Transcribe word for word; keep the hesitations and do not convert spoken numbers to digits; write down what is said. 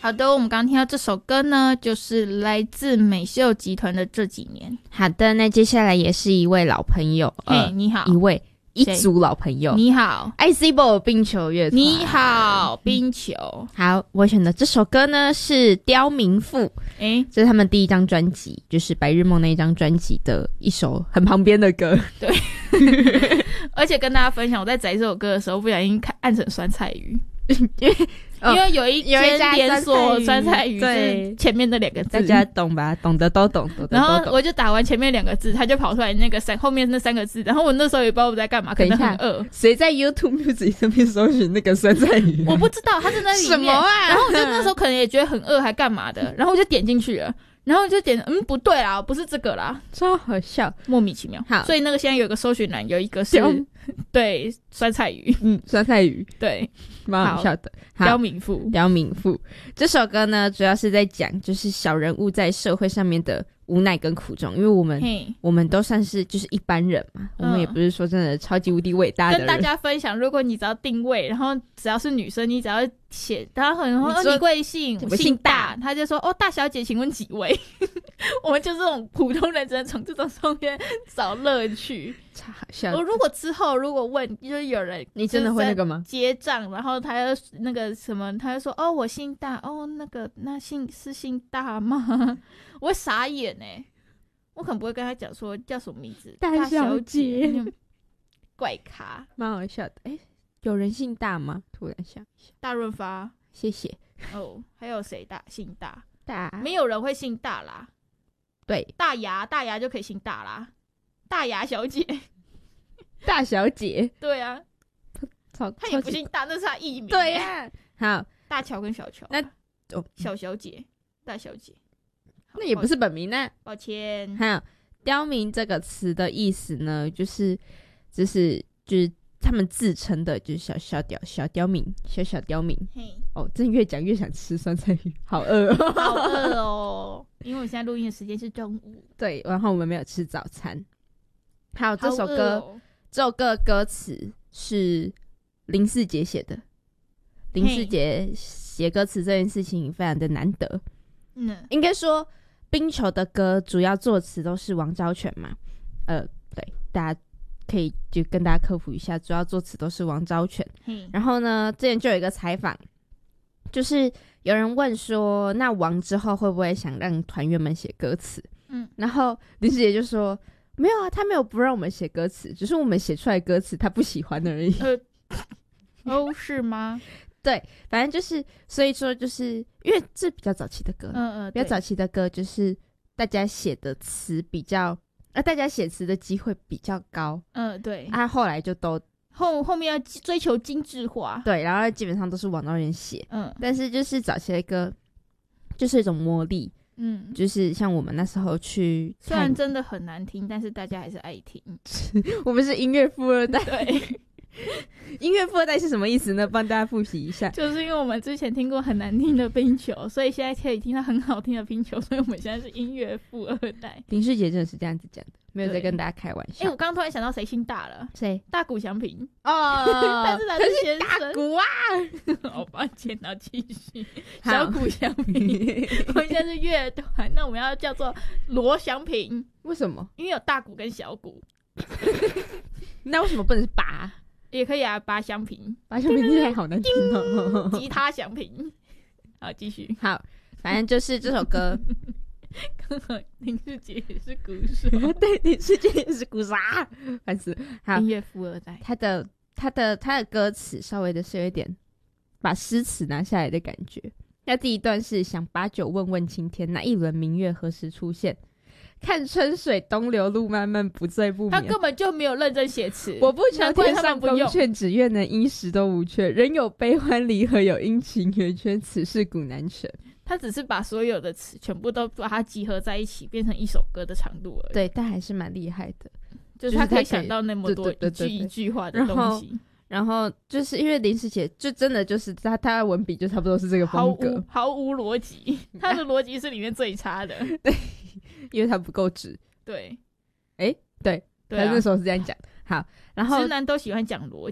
好的，我们刚刚听到这首歌呢，就是来自美秀集团的这几年。 好的，那接下来也是一位老朋友， 嘿、 呃， 你好， 一位一组老朋友， 你好 I C Ball 冰球乐团， 你好，冰球。 好，我选的这首歌呢是刁民妇， 诶， 这是他们第一张专辑，就是白日梦那一张专辑的一首很旁边的歌。 对，而且跟大家分享，我在载这首歌的时候，不小心看按成酸菜鱼。因为、哦、因为有一间连锁酸菜鱼是前面的两个字， 大家懂吧？懂得都懂，懂得都懂。 然后我就打完前面两个字，他就跑出来那个三后面那三个字，然后我那时候也不知道我在干嘛，可能很饿。 谁在 YouTube Music 上面搜寻那个酸菜鱼？ 我不知道，他在那里面。 什么啊？ 然后我就那时候可能也觉得很饿，还干嘛的？然后我就点进去了。然后就点，嗯，不对啦，不是这个啦， 超好笑， 莫名其妙。 好， 所以那个现在有个搜寻栏，有一个是对酸菜鱼， 嗯，酸菜鱼， 对， 蛮好笑的。 刁民妇， 刁民妇这首歌呢，主要是在讲就是小人物在社会上面的无奈跟苦衷，因为我们我们都算是就是一般人嘛，嗯、我们也不是说真的超级无敌伟大的人。 跟大家分享，如果你只要定位，然后只要是女生，你只要写，然后很说哦你贵姓，我姓大，他就说哦大小姐，请问几位？我们就这种普通人，只能从这种上面找乐趣。 超好笑。 我如果之后如果问，就是有人你真的会那个吗？ 结账，然后他又那个什么，他就说哦我姓大，哦那个那姓是姓大吗？我会傻眼哎、欸，我可能不会跟他讲说叫什么名字， 大小姐， 怪咖， 蛮好笑的。哎、欸，有人姓大吗？突然想一下， 大润发， 谢谢。 哦，还有谁大姓大？ 大， 没有人会姓大啦。 对， 大牙，大牙就可以姓大啦。大牙小姐， 大小姐， 对啊，他也不姓大，那是他艺名。 对呀、啊，好， 大乔跟小乔， 那哦，小小姐，大小姐。 那也不是本名呢， 抱歉。 还有刁民这个词的意思呢，就是就是就是他们自称的，就是小小刁小刁民，小小刁民。哦，真的越讲越想吃酸菜鱼，好饿哦， 好饿哦！因为我现在录音的时间是中午。 对，然后我们没有吃早餐。还有这首歌， 哦、 这首歌歌词是林世杰写的。林世杰写歌词这件事情非常的难得。嗯，应该说。冰球的歌主要作词都是王昭全嘛，呃，对，大家可以就跟大家科普一下，主要作词都是王昭全。然后呢，之前就有一个采访，就是有人问说，那王之后会不会想让团员们写歌词？嗯，然后林世杰就说，没有啊，他没有不让我们写歌词，只是我们写出来歌词他不喜欢而已。 呃，哦，是吗？ 对，反正就是，所以说就是因为这比较早期的歌， 嗯嗯， 比较早期的歌就是大家写的词比较，啊，大家写词的机会比较高， 嗯，对， 啊，后来就都后后面要追求精致化， 对，然后基本上都是王昭全写， 嗯， 但是就是早期的歌就是一种魔力， 嗯， 就是像我们那时候去， 虽然真的很难听，但是大家还是爱听， 我们是音乐富二代， 对。 音乐富二代是什么意思呢？帮大家复习一下， 就是因为我们之前听过很难听的冰球，所以现在可以听到很好听的冰球，所以我们现在是音乐富二代。 林世杰真的是这样子讲的，没有在跟大家开玩笑。 哎、欸，我刚刚突然想到谁姓大了？ 谁？ 大谷翔平哦， 但是他是先生大谷啊！ 好抱歉，然后继续小谷翔平。我们现在是乐团，那我们要叫做罗翔平。 为什么？ 因为有大谷跟小谷。 那为什么不能是拔？ 也可以啊，拔香平， 拔香平听起来好难听哦。 吉他响平，好，继续。 好，反正就是这首歌。 刚好林世杰也是鼓手， 对，林世杰也是鼓手，烦死。好， 音乐富二代， 他的他的他的歌词稍微的是有一点把诗词拿下来的感觉。那第一段是想把酒问问青天，那一轮明月何时出现？看春水东流，路漫漫，不醉不眠。 他根本就没有认真写词。 我不求天上宫阙，只愿能衣食都无缺。人有悲欢离合，有阴晴圆缺，此事古难全。 他只是把所有的词全部都把它集合在一起，变成一首歌的长度而已。 对，但还是蛮厉害的， 就是他可以想到那么多一句一句话的东西。 然后就是因为林世杰就真的就是他他的文笔就差不多是这个风格， 毫无毫无逻辑，他的逻辑是里面最差的。 对，因为他不够直。 对， 哎，对， 对、啊， 他那时候是这样讲。好，然后直男都喜欢讲逻